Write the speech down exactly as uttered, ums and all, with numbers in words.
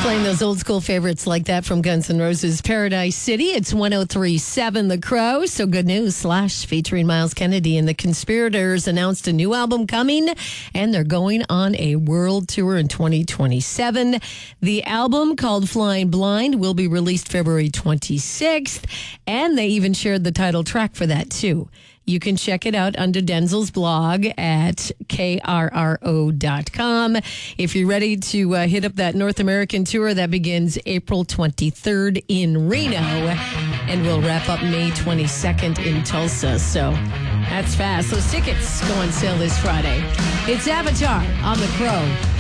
Playing those old school favorites like that from Guns N' Roses' Paradise City. It's one oh three point seven The Crow. So good news. Slash featuring Miles Kennedy and the Conspirators announced a new album coming, and they're going on a world tour in twenty twenty-seven. The album, called Flying Blind, will be released February twenty-sixth, and they even shared the title track for that too. You can check it out under Denzel's blog at K R R O dot com. If you're ready to uh, hit up that North American tour, that begins April twenty-third in Reno and will wrap up May twenty-second in Tulsa. So that's fast. Those tickets go on sale this Friday. It's Avatar on The Crow.